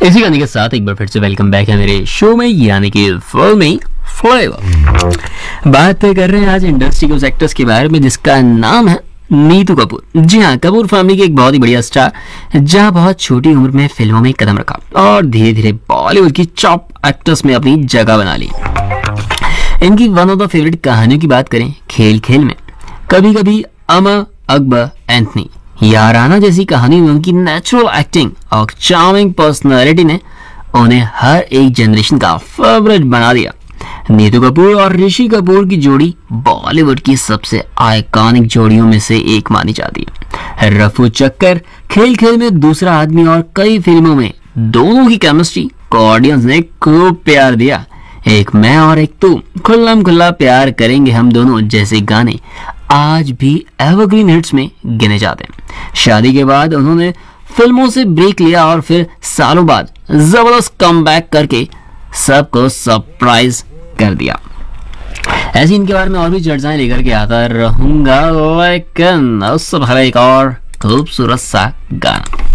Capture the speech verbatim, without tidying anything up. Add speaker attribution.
Speaker 1: इसी गाने के साथ एक बार फिर से वेलकम बैक है मेरे शो में, यानी कि फिल्मी फ्लेवर। बात कर रहे हैं आज इंडस्ट्री के उस एक्ट्रेस के बारे में जिसका नाम है नीतू कपूर। जी हाँ, कपूर फैमिली की एक बहुत ही बढ़िया स्टार, जहाँ बहुत छोटी उम्र में फिल्मों में कदम रखा और धीरे धीरे बॉलीवुड की टॉप एक्ट्रेस में अपनी जगह बना ली। इनकी वन ऑफ द फेवरेट कहानियों की बात करें, खेल खेल में कभी कभी अमर अकबर एंथनी, याराना जैसी कहानी में उनकी नेचुरल एक्टिंग और चार्मिंग पर्सनालिटी ने उन्हें हर एक जनरेशन का फेवरेट बना दिया। नीतू कपूर और ऋषि कपूर की जोड़ी बॉलीवुड की सबसे आइकॉनिक जोड़ियों में से एक मानी जाती है। रफू चक्कर, खेल खेल में दूसरा आदमी और कई फिल्मों में दोनों की केमिस्ट्री को ऑडियंस ने खूब प्यार दिया। एक मैं और एक तू, खुल्लम खुल्ला प्यार करेंगे हम दोनों जैसे गाने आज भी एवरग्रीन हिट्स में गिने जाते हैं। शादी के बाद उन्होंने फिल्मों से ब्रेक लिया और फिर सालों बाद जबरदस्त कमबैक करके सबको सरप्राइज कर दिया। ऐसी इनके बारे में और भी चर्चाएं लेकर के आता रहूंगा, लेकिन उससे पहले एक और खूबसूरत सा गाना।